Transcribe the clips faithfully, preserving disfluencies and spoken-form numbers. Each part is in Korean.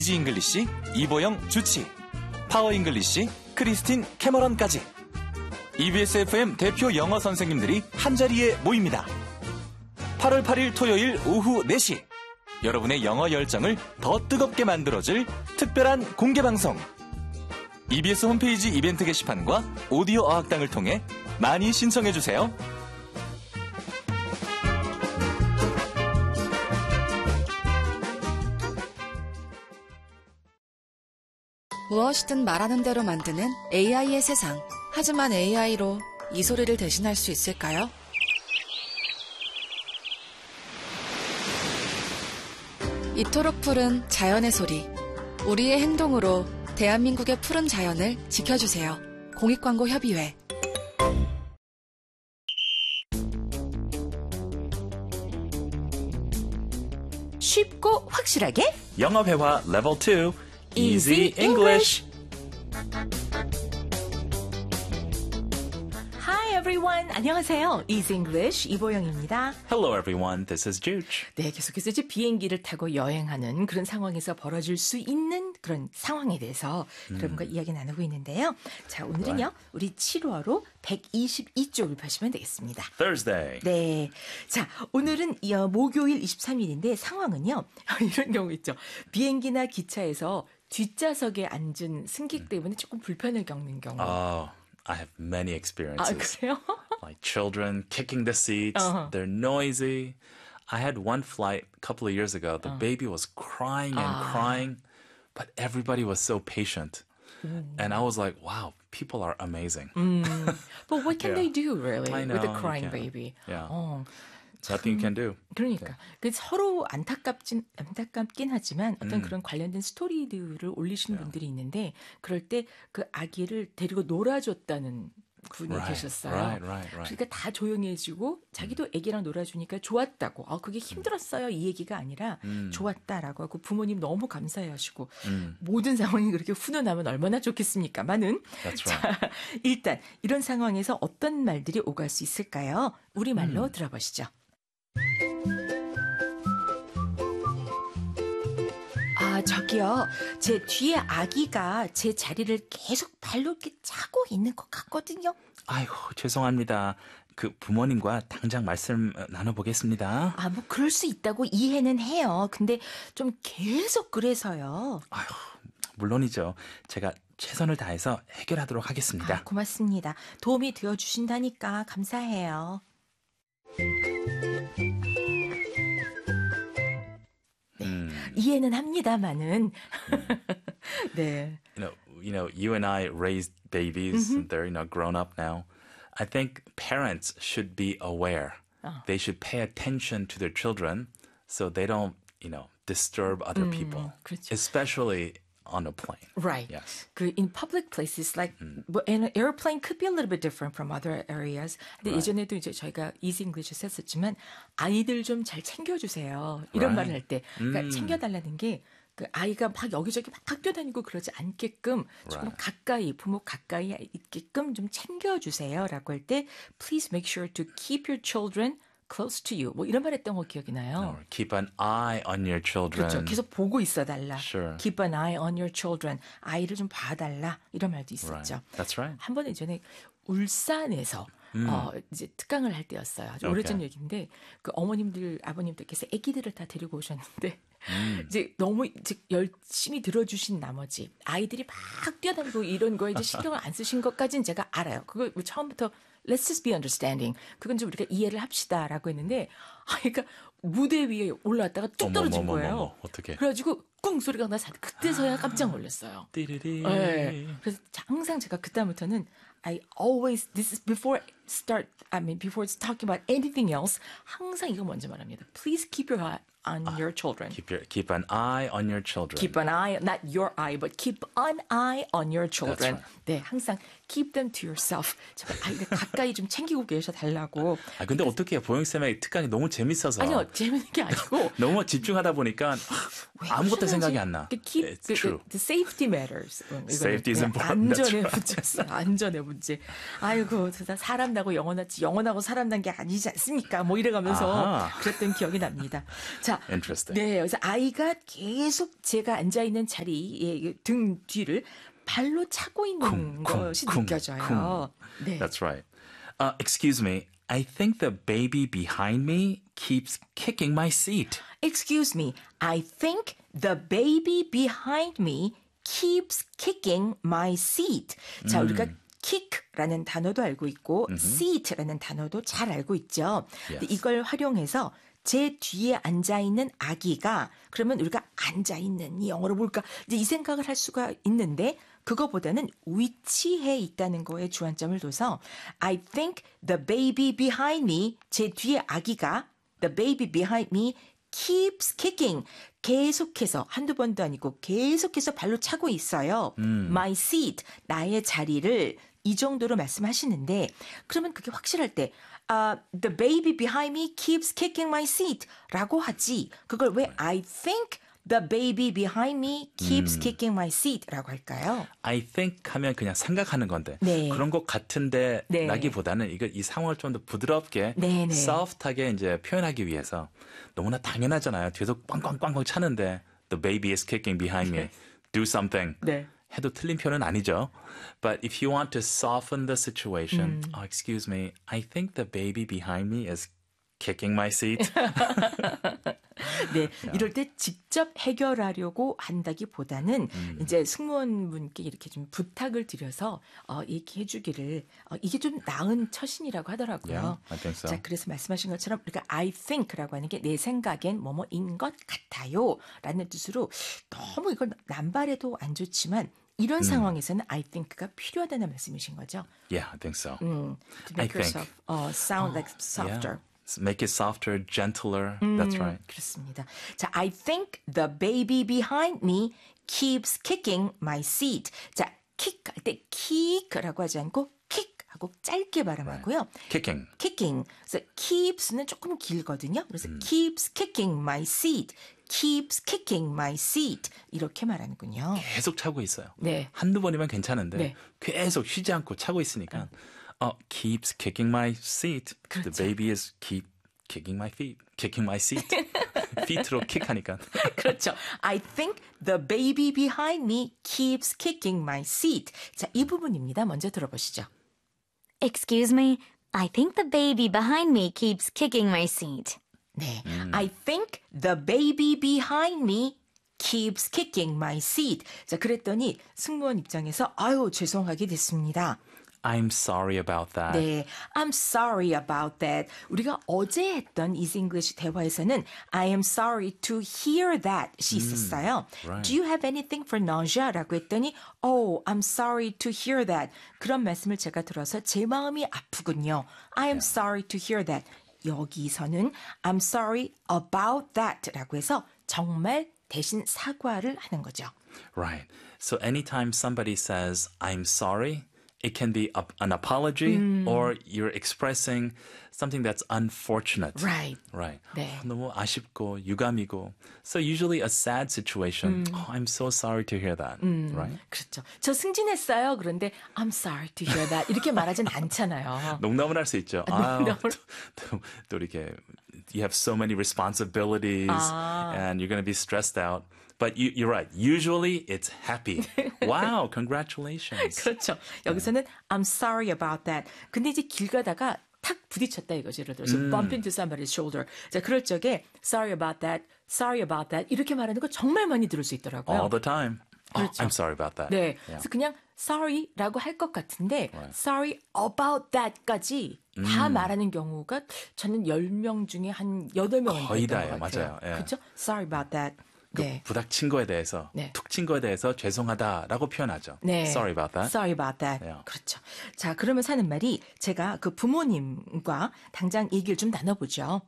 이지 잉글리시 이보영 주치, 파워 잉글리시 크리스틴 캐머런까지 이비에스 에프엠 대표 영어 선생님들이 한자리에 모입니다. 팔월 팔일 토요일 오후 네 시 여러분의 영어 열정을 더 뜨겁게 만들어줄 특별한 공개방송. 이비에스 홈페이지 이벤트 게시판과 오디오 어학당을 통해 많이 신청해주세요. 무엇이든 말하는 대로 만드는 에이아이의 세상. 하지만 에이아이로 이 소리를 대신할 수 있을까요? 이토록 푸른 자연의 소리. 우리의 행동으로 대한민국의 푸른 자연을 지켜주세요. 공익광고협의회. 쉽고 확실하게 영어 회화 레벨 투 Easy English. Hi everyone. 안녕하세요. Easy English 이보영입니다. Hello everyone, this is Juge. 네, 계속해서 이제 비행기를 타고 여행하는 그런 상황에서 벌어질 수 있는 그런 상황에 대해서 음. 여러분과 이야기 나누고 있는데요. 자, 오늘은요. Right. 우리 칠월호 백이십이 쪽을 펴시면 되겠습니다. Thursday. 네. 자, 오늘은 목요일 이십삼 일인데 상황은요. 이런 경우 있죠. 비행기나 기차에서 뒷좌석에 앉은 승객 때문에 조금 불편을 겪는 경우. Oh, I have many experiences. 아, 그래요? Like children kicking the seats, uh-huh. they're noisy. I had one flight a couple of years ago. The uh. baby was crying and ah. crying, but everybody was so patient. Mm. And I was like, wow, people are amazing. Mm. But what can yeah. they do, really, I know, with a crying yeah. baby? Yeah. 어. Nothing you can do. 그러니까 그 서로 안타깝진 안타깝긴 하지만 어떤 음. 그런 관련된 스토리들을 올리시는 Yeah. 분들이 있는데 그럴 때 그 아기를 데리고 놀아줬다는 분이 right, 계셨어요. Right, right, right. 그러니까 다 조용해지고 자기도 아기랑 놀아주니까 좋았다고. 아, 그게 힘들었어요. 이 얘기가 아니라 음. 좋았다라고 하고 부모님 너무 감사해하시고 음. 모든 상황이 그렇게 훈훈하면 얼마나 좋겠습니까만은. That's 자, right. 일단 이런 상황에서 어떤 말들이 오갈 수 있을까요? 우리말로 음. 들어보시죠. 아, 저기요. 제 뒤에 아기가 제 자리를 계속 발로 이렇게 차고 있는 것 같거든요. 아이고, 죄송합니다. 그 부모님과 당장 말씀 나눠보겠습니다. 아, 뭐 그럴 수 있다고 이해는 해요. 근데 좀 계속 그래서요. 아휴, 물론이죠. 제가 최선을 다해서 해결하도록 하겠습니다. 아, 고맙습니다. 도움이 되어주신다니까 감사해요. 네, 음. 이해는 합니다만은. 네. You know, you know, you and I raised babies. Mm-hmm. They're, you know, grown up now. I think parents should be aware. 어. They should pay attention to their children so they don't, you know, disturb other 음, people. 그렇죠. Especially on a plane. Right. Yes. 그 in public places like 음. and an airplane could be a little bit different from other areas. 근데 Right. 예전에도 이제 저희가 Easy English에서 했었지만 아이들 좀 잘 챙겨주세요. 이런 Right. 말을 할 때 그러니까 음. 챙겨달라는 게 그 아이가 막 여기저기 막 뛰어다니고 그러지 않게끔 조금 Right. 가까이 부모 가까이 있게끔 좀 챙겨주세요라고 할 때 Please make sure to keep your children close to you. 뭐 이런 말 했던 거 기억이 나요. Or keep an eye on your children. 그렇죠. 계속 보고 있어달라. Sure. Keep an eye on your children. 아이를 좀 봐달라. 이런 말도 있었죠. Right. That's right. 한 번 예전에 울산에서 음. 어, 이제 특강을 할 때였어요. 아주 Okay. 오래전 얘기인데 그 어머님들 아버님들께서 아기들을 다 데리고 오셨는데 음. 이제 너무 이제 열심히 들어주신 나머지 아이들이 막 뛰어다니고 이런 거에 이제 신경을 안 쓰신 것까지는 제가 알아요. 그거 처음부터 Let's just be understanding. 그건 좀 우리가 이해를 합시다라고 했는데 아이가 무대 위에 올라왔다가 뚝 떨어진 어머, 어머, 거예요. 어머, 어머, 어떡해. 그래가지고 꿍 소리가 나서 그때서야 깜짝 놀랐어요. 띠리리. 네. 그래서 항상 제가 그다음부터는 I always this is before start I mean before talking about anything else 항상 이거 먼저 말합니다. Please keep your eye on 아, your children. Keep your keep an eye on your children. Keep an eye, not your eye, but keep an eye on your children. That's right. 네, 항상 keep them to yourself. 제발 아이들 가까이 좀 챙기고 계셔 달라고. 아 근데 어떻게 보영 쌤의 특강이 너무 재밌어서. 아니요, 재밌는 게 아니고. 너무 집중하다 보니까 아무것도 생각이 안 나. Keep It's the, true. the safety matters. Safety is important. 안전의 That's right. 문제였어요. 안전의 문제. 아이고, 사람 나고 영어 낳지 영어 나고 사람 난 게 아니지 않습니까? 뭐 이래가면서 아하. 그랬던 기억이 납니다. 자, 자, Interesting. 네, 그래서 아이가 계속 제가 앉아 있는 자리의 등 뒤를 발로 차고 있는 것이 느껴져요. 네. That's right. Uh, excuse me. I think the baby behind me keeps kicking my seat. Excuse me. I think the baby behind me keeps kicking my seat. 자, 우리가 kick라는 단어도 알고 있고 seat라는 단어도 잘 알고 있죠. 근데 Yes. 이걸 활용해서 제 뒤에 앉아 있는 아기가 그러면 우리가 앉아 있는 이 영어로 뭘까? 이제 이 생각을 할 수가 있는데 그거보다는 위치해 있다는 거에 주안점을 둬서 I think the baby behind me 제 뒤에 아기가 the baby behind me keeps kicking 계속해서 한두 번도 아니고 계속해서 발로 차고 있어요. 음. My seat 나의 자리를 이 정도로 말씀하시는데 그러면 그게 확실할 때 uh, the baby behind me keeps kicking my seat 라고 하지 그걸 왜 I think the baby behind me keeps 음. kicking my seat 라고 할까요? I think 하면 그냥 생각하는 건데 네. 그런 것 같은데 네. 라기보다는 이거 이 상황을 좀 더 부드럽게 네, 네. soft하게 이제 표현하기 위해서 너무나 당연하잖아요. 뒤에서 꽝꽝꽝꽝 차는데 the baby is kicking behind me. Do something. 네. 해도 틀린 표현은 아니죠. But if you want to soften the situation, 음. oh, excuse me, I think the baby behind me is kicking my seat. 네, 이럴 때 직접 해결하려고 한다기보다는 음. 이제 승무원분께 이렇게 좀 부탁을 드려서 어, 얘기해 주기를 어, 이게 좀 나은 처신이라고 하더라고요. Yeah, I think so. 자, 그래서 말씀하신 것처럼 우리가 I think라고 하는 게 내 생각엔 뭐뭐인 것 같아요라는 뜻으로 너무 이걸 남발해도 안 좋지만 이런 상황에서는 I think가 필요하다는 말씀이신 거죠. Yeah, I think so. 음, to I make think. yourself uh, sound like softer. Yeah. Make it softer, gentler. That's right. 그렇습니다. 자, I think the baby behind me keeps kicking my seat. 자, kick 할 때 kick라고 하지 않고 kick 하고 짧게 발음하고요. Kicking. kicking. 그래서 keeps는 조금 길거든요. 그래서 keeps kicking my seat. keeps kicking my seat. 이렇게 말하는군요. 계속 차고 있어요. 네. 한두 번이면 괜찮은데 네. 계속 쉬지 않고 차고 있으니까 어, keeps kicking my seat. The 그렇죠. baby is keep kicking my feet. Kicking my seat. feet로 킥하니까. 그렇죠. I think the baby behind me keeps kicking my seat. 자, 이 부분입니다. 먼저 들어보시죠. Excuse me, I think the baby behind me keeps kicking my seat. 네. I think the baby behind me keeps kicking my seat. 자, 그랬더니 승무원 입장에서 아유, 죄송하게 됐습니다. I'm sorry about that. 네, I'm sorry about that. 우리가 어제 했던 Easy English 대화에서는 I am sorry to hear that이 있었어요. right. Do you have anything for nausea?라고 했더니 Oh, I'm sorry to hear that. 그런 말씀을 제가 들어서 제 마음이 아프군요. I am sorry to hear that. 여기서는 I'm sorry about that라고 해서 정말 대신 사과를 하는 거죠. Right. So anytime somebody says, I'm sorry, it can be a, an apology or you're expressing something that's unfortunate. Right. Right. 네. 어, 너무 아쉽고 유감이고. So usually a sad situation. Oh, I'm so sorry to hear that. Right? 그렇죠. 저 승진했어요. 그런데 I'm sorry to hear that. 이렇게 말하진 않잖아요. 농담을 할 수 있죠. 아, 농담을. 또, 또, 또 이렇게 you have so many responsibilities 아. and you're going to be stressed out. But you, you're right. Usually it's happy. Wow, congratulations. 그렇죠. 여기서는 I'm sorry about that. 근데 이제 길 가다가 탁 부딪혔다 이거죠. 예를 들어서 bump into somebody's shoulder. 자, 그럴 적에 sorry about that, sorry about that 이렇게 말하는 거 정말 많이 들을 수 있더라고요. All the time. Oh, 그렇죠. I'm sorry about that. 네. Yeah. 그래서 그냥 sorry라고 할 것 같은데 sorry about that까지 다 말하는 경우가 저는 열 명 중에 한 여덟 명은 거의 그랬던 다예요. 것 같아요. 맞아요. 예. 그렇죠? Sorry about that. 그 네. 부닥친 거에 대해서, 네. 툭 친 거에 대해서 죄송하다라고 표현하죠. 네. Sorry about that. Sorry about that. Yeah. 그렇죠. 자, 그러면서 하는 말이 제가 그 부모님과 당장 얘기를 좀 나눠보죠.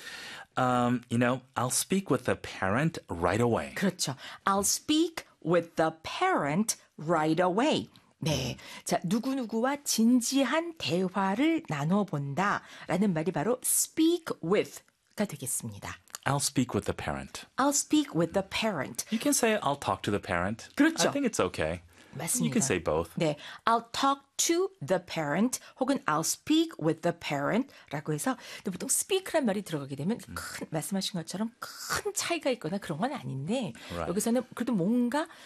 Um, you know, I'll speak with the parent right away. 그렇죠. I'll speak with the parent right away. 네. 자, 누구누구와 진지한 대화를 나눠본다 라는 말이 바로 speak with가 되겠습니다. I'll speak with the parent. I'll speak with the parent. You can say I'll talk to the parent. 그렇죠. I think it's okay. 맞습니다. You can say both. 네, I'll talk to the parent 혹은 I'll speak with the parent라고 해서 근데 보통 speak란 말이 들어가게 되면 큰 말씀하신 것처럼 큰 차이가 있거나 그런 건 아닌데 Right. 여기서는 그래도 뭔가